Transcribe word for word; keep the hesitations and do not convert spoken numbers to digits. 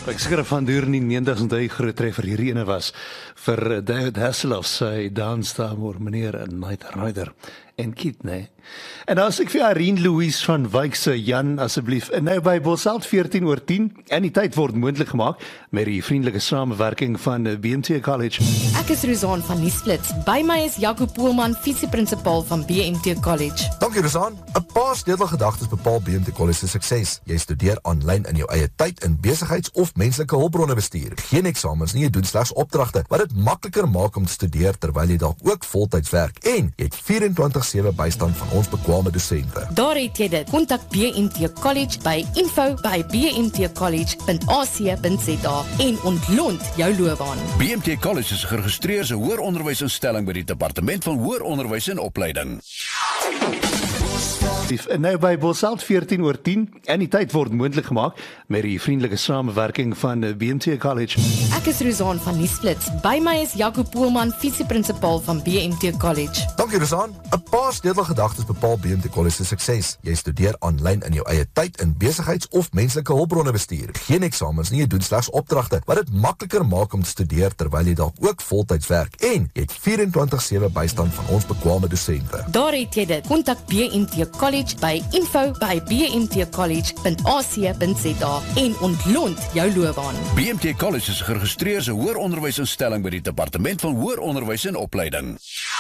Ek seker van deur in die negentig's en hy groot treffer hierdie ene was vir David Hasselhoff sy dans daar oor meneer Night Rider en Kit, nee. En as ek vir Irene Louise van Wyk se Jan asseblief, en nou by Bosalt veertien oor tien, en die tyd word moontlik gemaak met die vriendelike samewerking van B M T College. Ek is Rosaan van Nuusflits. By my is Jaco Poelman, visieprinsipal van B M T College. Dankie Rosaan. 'n Paar sleutelgedagtes bepaal B M T College se sukses. Jy studeer aanlyn in jou eie tyd in besigheids- of menslike hulpbronne bestuur. Geen eksamens nie, jy doen slegs opdragte, wat dit makliker maak om te studeer terwyl jy dalk ook voltyds werk. En jy het vyf-en-twintig sewe bystand van ons bekwame dosente. Daar het jy dit. Kontak B M T College by info by b m t college punt a c punt z a en ontlont jou loopbaan. B M T College is geregistreerde hoëronderwysinstelling by die Departement van Hoër Onderwys en Opleiding. En nou by Bosalt veertien oor tien, en die tyd word moontlik gemaak met die vriendelike samewerking van B M T College. Ek is Rosaan van Nuusflits. By my is Jaco Poelman, visieprinsipal van B M T College. Dankie Rosaan. 'n Paar sleutelgedagtes bepaal B M T College se sukses. Jy studeer aanlyn in jou eie tyd in besigheids- of menslike hulpbronne bestuur. Geen eksamens nie, jy doen slegs opdragte, wat dit makliker maak om te studeer terwyl jy dalk ook voltyds werk. En jy het vyf-en-twintig sewe bystand van ons bekwame dosente. Daar het jy dit. Kontak B M T College by info by b m t college punt a c punt z a en ontlont jou loopbaan. B M T College is geregistreerde hoëronderwysinstelling by die Departement van Hoër Onderwys en Opleiding.